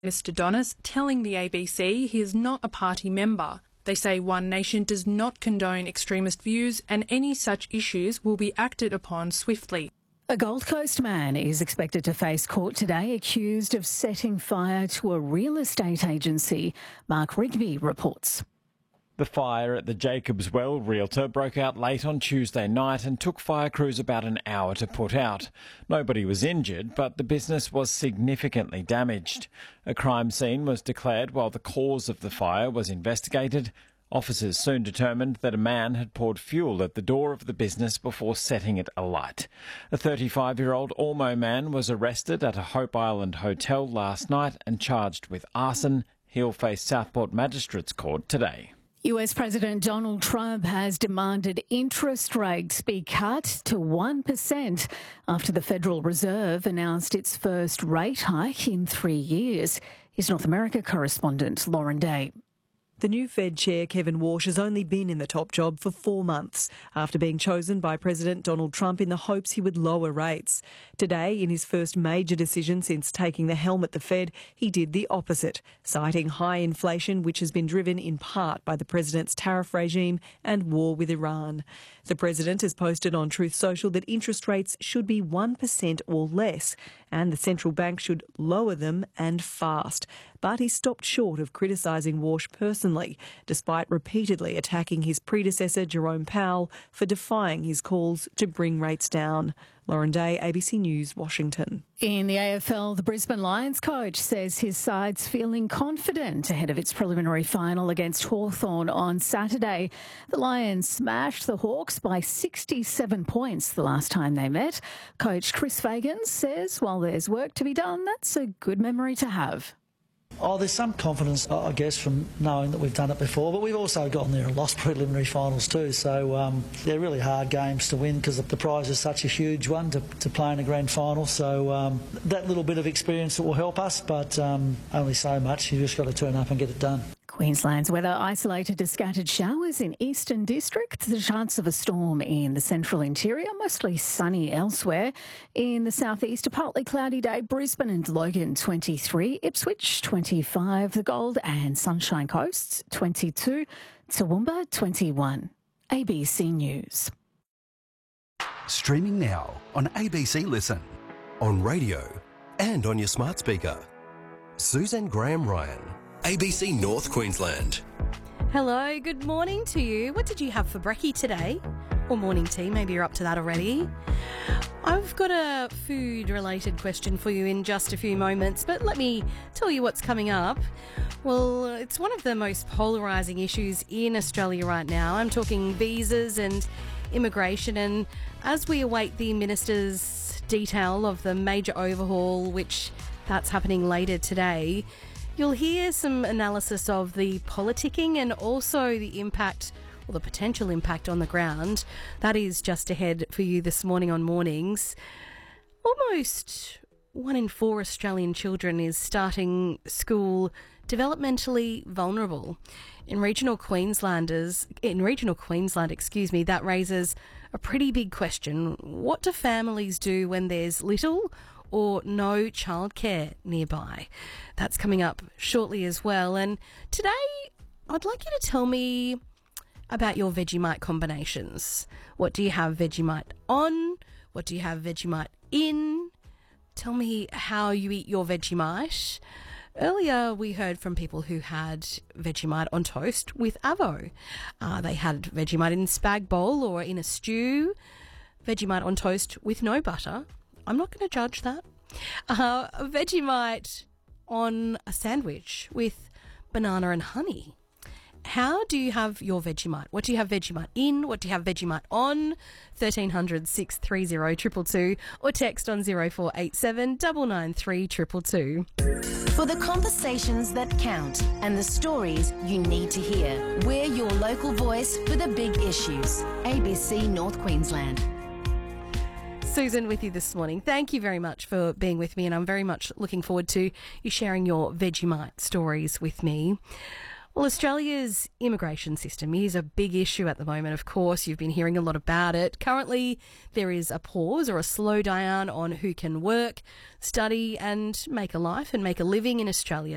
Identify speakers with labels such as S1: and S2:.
S1: Mr Donis telling the ABC he is not a party member. They say One Nation does not condone extremist views and any such issues will be acted upon swiftly.
S2: A Gold Coast man is expected to face court today accused of setting fire to a real estate agency. Mark Rigby reports.
S3: The fire at the Jacobs Well Realtor broke out late on Tuesday night and took fire crews about an hour to put out. Nobody was injured, but the business was significantly damaged. A crime scene was declared while the cause of the fire was investigated. Officers soon determined that a man had poured fuel at the door of the business before setting it alight. A 35-year-old Ormeau man was arrested at a Hope Island hotel last night and charged with arson. He'll face Southport Magistrates Court today.
S2: US President Donald Trump has demanded interest rates be cut to 1% after the Federal Reserve announced its first rate hike in 3 years. His North America correspondent, Lauren Day.
S4: The new Fed chair, Kevin Warsh, has only been in the top job for 4 months after being chosen by President Donald Trump in the hopes he would lower rates. Today, in his first major decision since taking the helm at the Fed, he did the opposite, citing high inflation, which has been driven in part by the president's tariff regime and war with Iran. The president has posted on Truth Social that interest rates should be 1% or less, and the central bank should lower them and fast. But he stopped short of criticising Warsh personally, despite repeatedly attacking his predecessor, Jerome Powell, for defying his calls to bring rates down. Lauren Day, ABC News, Washington.
S2: In the AFL, the Brisbane Lions coach says his side's feeling confident ahead of its preliminary final against Hawthorn on Saturday. The Lions smashed the Hawks by 67 points the last time they met. Coach Chris Fagan says while there's work to be done, that's a good memory to have.
S5: Oh, there's some confidence, I guess, from knowing that we've done it before, but we've also gotten there and lost preliminary finals too, so they're really hard games to win because the prize is such a huge one to play in a grand final, so that little bit of experience will help us, but only so much. You've just got to turn up and get it done.
S2: Queensland's weather isolated to scattered showers in eastern districts. The chance of a storm in the central interior, mostly sunny elsewhere. In the southeast, a partly cloudy day. Brisbane and Logan 23, Ipswich 25, the Gold and Sunshine Coasts 22, Toowoomba 21. ABC News.
S6: Streaming now on ABC Listen, on radio and on your smart speaker. Suzanne Graham-Ryan, ABC North Queensland.
S7: Hello, good morning to you. What did you have for brekkie today? Or morning tea, maybe you're up to that already. I've got a food-related question for you in just a few moments, but let me tell you what's coming up. Well, it's one of the most polarising issues in Australia right now. I'm talking visas and immigration, and as we await the Minister's detail of the major overhaul, which that's happening later today, you'll hear some analysis of the politicking and also the impact or the potential impact on the ground. That is just ahead for you this morning on Mornings. Almost 1 in 4 Australian children is starting school developmentally vulnerable. In regional Queensland, that raises a pretty big question. What do families do when there's little or no childcare nearby? That's coming up shortly as well. And today, I'd like you to tell me about your Vegemite combinations. What do you have Vegemite on? What do you have Vegemite in? Tell me how you eat your Vegemite. Earlier, we heard from people who had Vegemite on toast with avo. They had Vegemite in spag bowl or in a stew. Vegemite on toast with no butter. I'm not going to judge that. Vegemite on a sandwich with banana and honey. How do you have your Vegemite? What do you have Vegemite in? What do you have Vegemite on? 1300 630 222 or text on 0487 993 222.
S8: For the conversations that count and the stories you need to hear, we're your local voice for the big issues. ABC North Queensland.
S7: Susan with you this morning. Thank you very much for being with me, and I'm very much looking forward to you sharing your Vegemite stories with me. Well, Australia's immigration system is a big issue at the moment. Of course, you've been hearing a lot about it. Currently, there is a pause or a slowdown on who can work, study and make a life and make a living in Australia.